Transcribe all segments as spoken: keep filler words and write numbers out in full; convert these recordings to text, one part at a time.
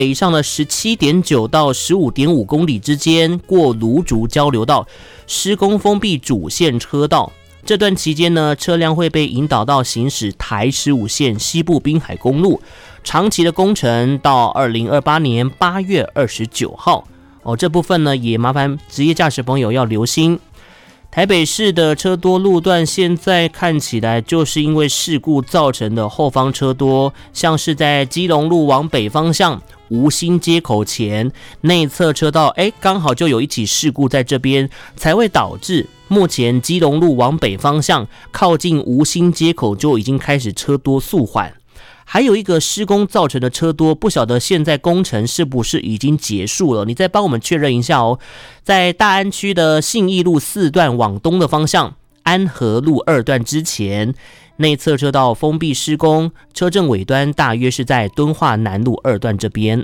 北上的 十七点九 到 十五点五 公里之间，过芦竹交流道，施工封闭主线车道。这段期间呢，车辆会被引导到行驶台十五线西部滨海公路，长期的工程到二零二八年八月二十九号。哦，这部分呢也麻烦职业驾驶朋友要留心。台北市的车多路段现在看起来就是因为事故造成的后方车多，像是在基隆路往北方向吴兴街口前内侧车道，哎，刚好就有一起事故在这边，才会导致目前基隆路往北方向靠近吴兴街口就已经开始车多速缓。还有一个施工造成的车多，不晓得现在工程是不是已经结束了？你再帮我们确认一下哦。在大安区的信义路四段往东的方向，安和路二段之前，内侧车道封闭施工，车阵尾端大约是在敦化南路二段这边。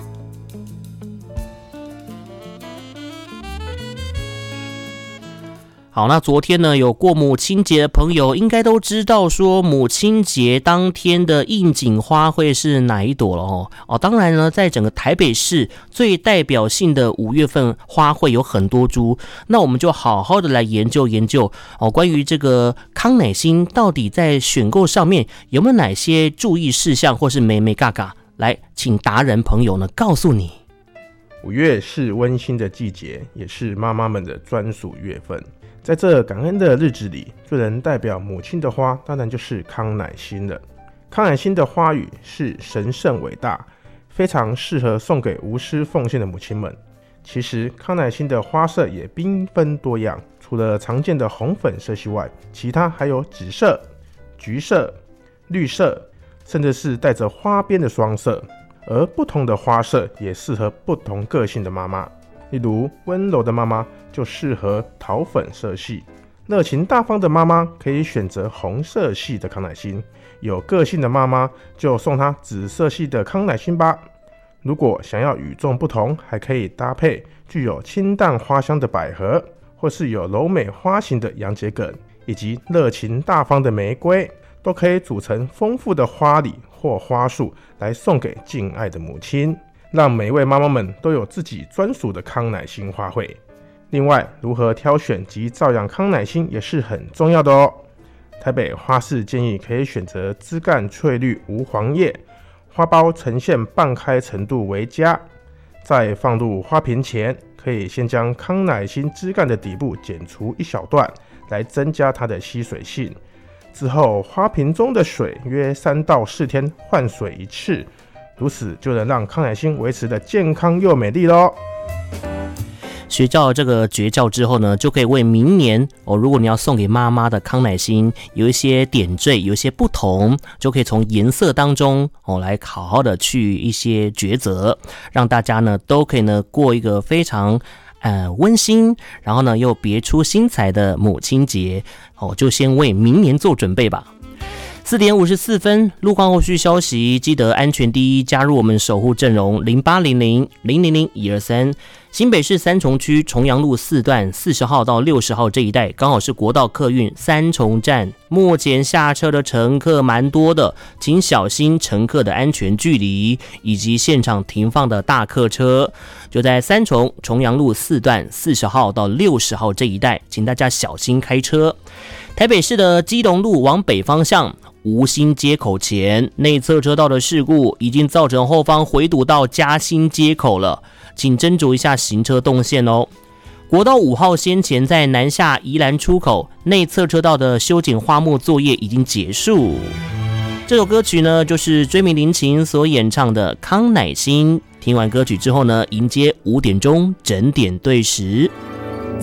好，那昨天呢，有过母亲节的朋友应该都知道，说母亲节当天的应景花卉是哪一朵了哦。哦，当然呢，在整个台北市最代表性的五月份花卉有很多株，那我们就好好的来研究研究哦，关于这个康乃馨到底在选购上面有没有哪些注意事项，或是眉眉嘎嘎，来请达人朋友呢告诉你。 五月是温馨的季节，也是妈妈们的专属月份。在这感恩的日子里，最能代表母亲的花，当然就是康乃馨了。康乃馨的花语是神圣伟大，非常适合送给无私奉献的母亲们。其实康乃馨的花色也缤纷多样，除了常见的红粉色系外，其他还有紫色、橘色、绿色，甚至是带着花边的双色。而不同的花色也适合不同个性的妈妈。例如温柔的妈妈就适合桃粉色系，热情大方的妈妈可以选择红色系的康乃馨，有个性的妈妈就送她紫色系的康乃馨吧。如果想要与众不同，还可以搭配具有清淡花香的百合，或是有柔美花型的洋桔梗，以及热情大方的玫瑰，都可以组成丰富的花礼或花束来送给敬爱的母亲，让每位妈妈们都有自己专属的康乃馨花卉。另外，如何挑选及照养康乃馨也是很重要的哦。台北花市建议可以选择枝干翠绿无黄叶，花苞呈现半开程度为佳。在放入花瓶前，可以先将康乃馨枝干的底部剪除一小段，来增加它的吸水性。之后，花瓶中的水约三到四天换水一次，如此就能让康乃馨维持的健康又美丽咯。 学到这个诀窍之后呢，就可以为明年哦，如果你要送给妈妈的康乃馨有一些点缀，有一些不同，就可以从颜色当中哦来好好的去一些抉择，让大家呢都可以呢过一个非常呃温馨，然后呢又别出心裁的母亲节哦，就先为明年做准备吧。四点五十四分，路况后续消息，记得安全第一，加入我们守护阵容零八零零零零零一二三。新北市三重区重阳路四段四十号到六十号这一带，刚好是国道客运三重站，目前下车的乘客蛮多的，请小心乘客的安全距离，以及现场停放的大客车。就在三重重阳路四段四十号到六十号这一带，请大家小心开车。台北市的基隆路往北方向吴兴街口前内侧车道的事故已经造成后方回堵到嘉兴街口了，请斟酌一下行车动线哦。国道五号先前在南下宜兰出口内侧车道的修剪花木作业已经结束。这首歌曲呢，就是追名林檎所演唱的《康乃馨》。听完歌曲之后呢，迎接五点钟整点对时。